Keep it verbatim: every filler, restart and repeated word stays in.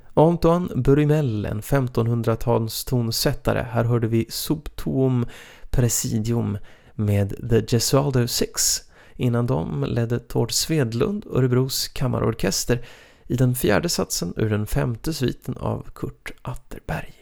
Antoine Brumel, en femtonhundratals tonsättare. Här hörde vi Subtuum Presidium med The Gesualdo Six. Innan dem ledde Tord Svedlund, Örebros kammarorkester, i den fjärde satsen ur den femte sviten av Kurt Atterberg.